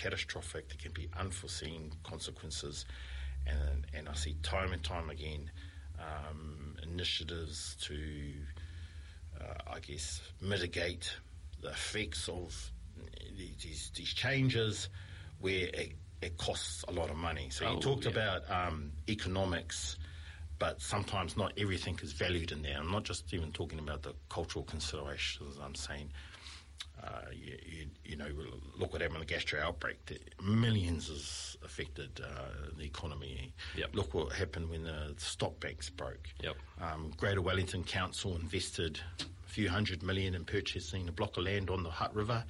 catastrophic. There can be unforeseen consequences, and I see time and time again initiatives to, mitigate the effects of these changes, where it costs a lot of money. So you talked about economics, but sometimes not everything is valued in there. I'm not just even talking about the cultural considerations. I'm saying, look what happened in the gastro outbreak. Millions is affected the economy. Yep. Look what happened when the stock banks broke. Yep. Greater Wellington Council invested a few $100 million in purchasing a block of land on the Hutt River.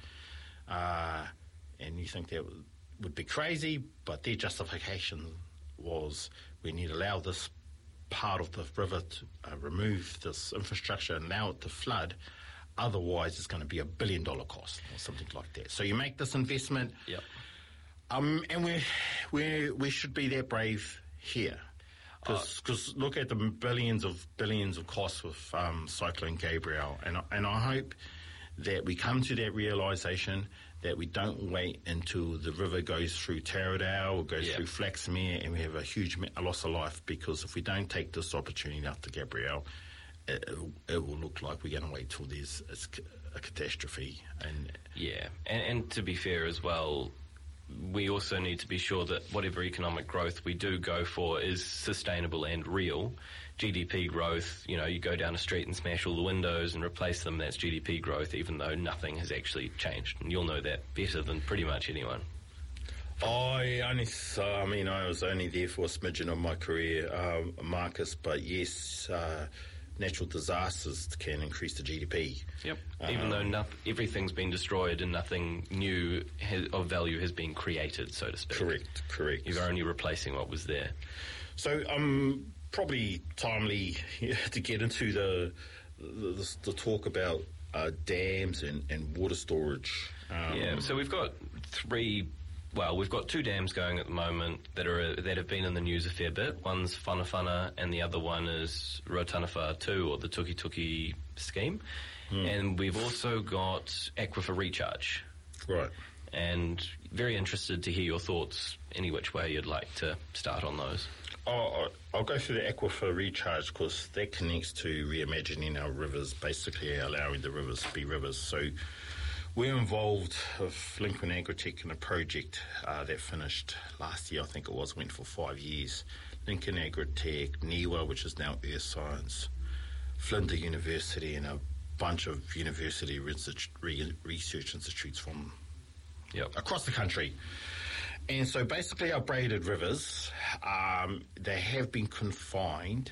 And you think that would be crazy, but their justification was, we need to allow this part of the river to remove this infrastructure and allow it to flood. Otherwise, it's going to be $1 billion cost or something like that. So you make this investment, yep. And we should be that brave here, because look at the billions of costs with Cyclone Gabrielle, and I hope that we come to that realisation that we don't wait until the river goes through Taradale or goes through Flaxmere and we have a huge loss of life, because if we don't take this opportunity after Gabrielle, it will look like we're going to wait till there's a catastrophe. And to be fair as well, we also need to be sure that whatever economic growth we do go for is sustainable and real. GDP growth, you go down a street and smash all the windows and replace them, that's GDP growth, even though nothing has actually changed. And you'll know that better than pretty much anyone. I was only there for a smidgen of my career, Marcus, but yes, natural disasters can increase the GDP. Yep. Even though everything's been destroyed and nothing new of value has been created, so to speak. Correct. You're only replacing what was there. So, probably timely to get into the talk about dams and water storage. So we've got we've got two dams going at the moment that have been in the news a fair bit. One's Whanawhana and the other one is Rotanawha 2, or the Tuki Tuki scheme. And we've also got aquifer recharge. Right. And very interested to hear your thoughts, any which way you'd like to start on those. I'll go through the aquifer recharge, because that connects to reimagining our rivers, basically allowing the rivers to be rivers. So we're involved with Lincoln Agritech in a project that finished last year, I think it was, went for 5 years. Lincoln Agritech, NIWA, which is now Earth Science, Flinders University, and a bunch of university research institutes from across the country. And so basically our braided rivers, they have been confined,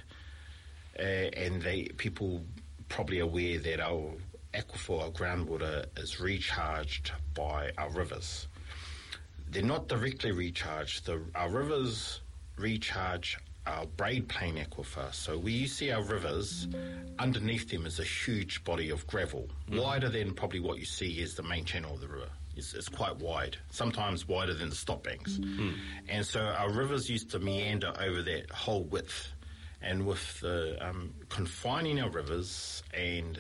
and people probably aware that our aquifer, our groundwater, is recharged by our rivers. They're not directly recharged. Our rivers recharge our braid plain aquifer. So where you see our rivers, underneath them is a huge body of gravel, wider than probably what you see is the main channel of the river. It's quite wide, sometimes wider than the stop banks. And so our rivers used to meander over that whole width. And with the confining our rivers and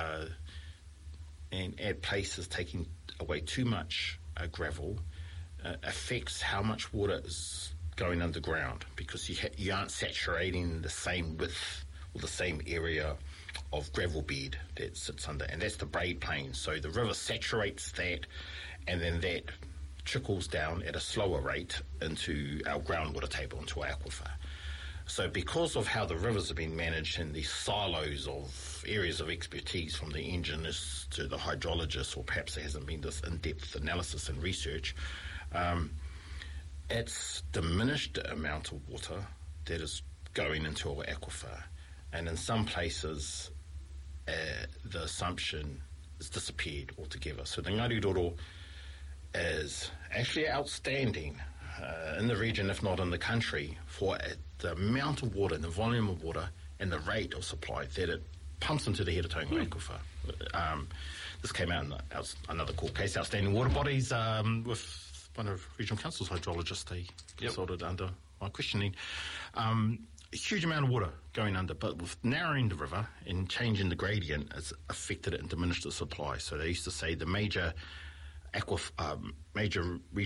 at places taking away too much gravel, affects how much water is going underground, because you aren't saturating the same width or the same area of gravel bed that sits under, and that's the braid plain. So the river saturates that, and then that trickles down at a slower rate into our groundwater table, into our aquifer. So because of how the rivers have been managed in these silos of areas of expertise, from the engineers to the hydrologists, or perhaps there hasn't been this in-depth analysis and research, it's diminished the amount of water that is going into our aquifer. And in some places, the assumption has disappeared altogether. So the Ngariroro is actually outstanding in the region, if not in the country, for the amount of water and the volume of water and the rate of supply that it pumps into the Hiratonga aquifer. This came out in another court case, outstanding water bodies, with one of Regional Council's hydrologists. They consulted under my questioning. A huge amount of water going under, but with narrowing the river and changing the gradient, it's affected it and diminished the supply. So they used to say the major